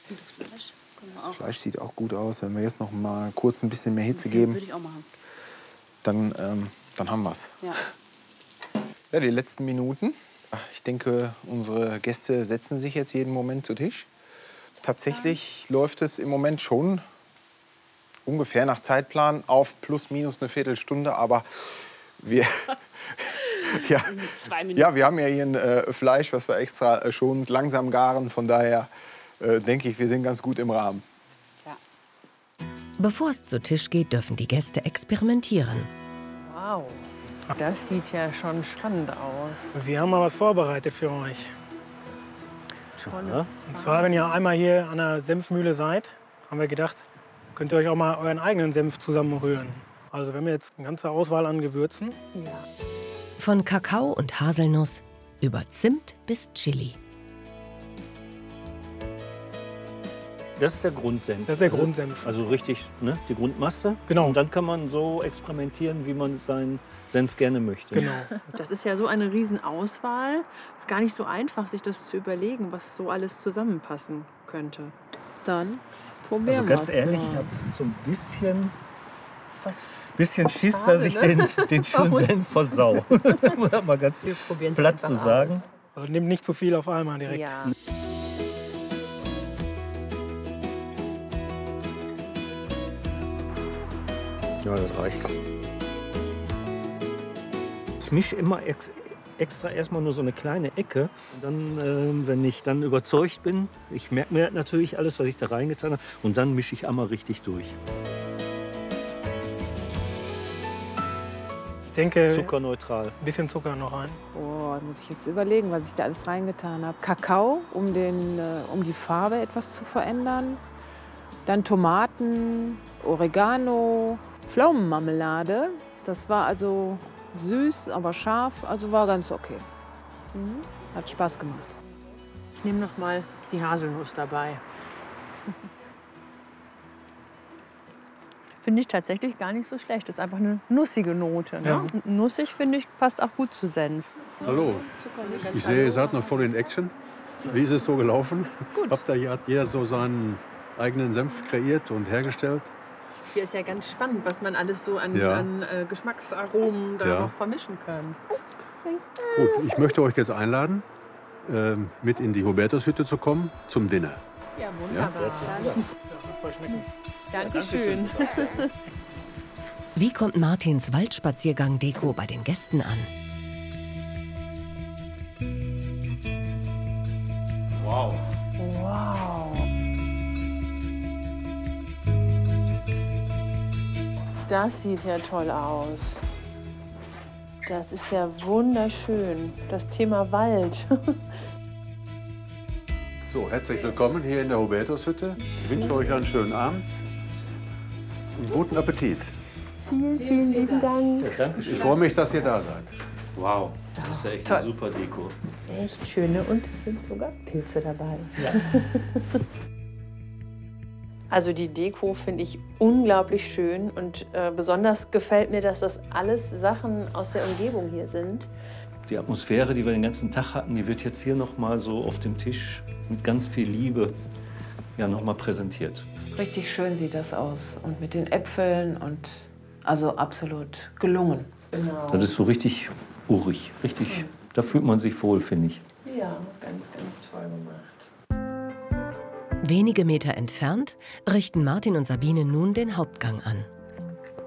Das Fleisch sieht auch gut aus. Wenn wir jetzt noch mal kurz ein bisschen mehr Hitze geben, würde ich auch machen. dann haben wir es. Ja. Ja, die letzten Minuten. Ich denke, unsere Gäste setzen sich jetzt jeden Moment zu Tisch. Tatsächlich läuft es im Moment schon ungefähr nach Zeitplan auf plus minus eine Viertelstunde. Aber wir, ja, 2 Minuten. ja, wir haben ja hier ein Fleisch, was wir extra schon langsam garen. Von daher denke ich, wir sind ganz gut im Rahmen. Ja. Bevor es zu Tisch geht, dürfen die Gäste experimentieren. Wow, das sieht ja schon spannend aus. Wir haben mal was vorbereitet für euch. Tolle. Und zwar, wenn ihr einmal hier an der Senfmühle seid, haben wir gedacht, könnt ihr euch auch mal euren eigenen Senf zusammenrühren. Also wir haben jetzt eine ganze Auswahl an Gewürzen. Ja. Von Kakao und Haselnuss über Zimt bis Chili. Das ist der Grundsenf. Das ist der Grundsenf. Also richtig, ne, die Grundmasse. Genau. Und dann kann man so experimentieren, wie man seinen Senf gerne möchte. Genau. Das ist ja so eine Riesenauswahl. Es ist gar nicht so einfach, sich das zu überlegen, was so alles zusammenpassen könnte. Dann probieren Also ganz wir's ehrlich, mal. ich habe so ein bisschen, Ist fast Schiss, schade, dass ich ne? den schönen Senf versau. Muss mal ganz Wir probieren's platt zu einfach sagen. Also nehmt nicht zu viel auf einmal direkt. Ja. Ja, das reicht. Ich mische immer extra erstmal nur so eine kleine Ecke. Und dann, wenn ich dann überzeugt bin, ich merke mir natürlich alles, was ich da reingetan habe. Und dann mische ich einmal richtig durch. Ich denke, Zuckerneutral. ein bisschen Zucker noch rein. Oh, muss ich jetzt überlegen, was ich da alles reingetan habe. Kakao, um die Farbe etwas zu verändern. Dann Tomaten, Oregano, Pflaumenmarmelade. Das war also süß, aber scharf, also war ganz okay. Hat Spaß gemacht. Ich nehme noch mal die Haselnuss dabei. Finde ich tatsächlich gar nicht so schlecht. Das ist einfach eine nussige Note. Ne? Ja. Und nussig, finde ich, passt auch gut zu Senf. Hallo, ich sehe, ihr seid noch voll in Action. Wie ist es so gelaufen? Gut. Hat jeder so seinen eigenen Senf kreiert und hergestellt? Hier ist ja ganz spannend, was man alles so an, Ja. an Geschmacksaromen da Ja. noch vermischen kann. Gut, ich möchte euch jetzt einladen, mit in die Hubertushütte zu kommen zum Dinner. Ja, wunderbar. Das soll schmecken. Dankeschön. Wie kommt Martins Waldspaziergang-Deko bei den Gästen an? Wow. Wow. Das sieht ja toll aus. Das ist ja wunderschön. Das Thema Wald. So, herzlich willkommen hier in der Hubertushütte. Ich wünsche euch einen schönen Abend und guten Appetit. Vielen, vielen lieben Dank. Ja, danke schön. Ich freue mich, dass ihr da seid. Wow, das ist ja echt eine super Deko. Echt schöne und es sind sogar Pilze dabei. Ja. Also die Deko finde ich unglaublich schön und besonders gefällt mir, dass das alles Sachen aus der Umgebung hier sind. Die Atmosphäre, die wir den ganzen Tag hatten, die wird jetzt hier noch mal so auf dem Tisch mit ganz viel Liebe ja, noch mal präsentiert. Richtig schön sieht das aus. Und mit den Äpfeln und also absolut gelungen. Genau. Das ist so richtig urig, richtig. Da fühlt man sich wohl, finde ich. Ja, ganz, ganz toll gemacht. Wenige Meter entfernt richten Martin und Sabine nun den Hauptgang an.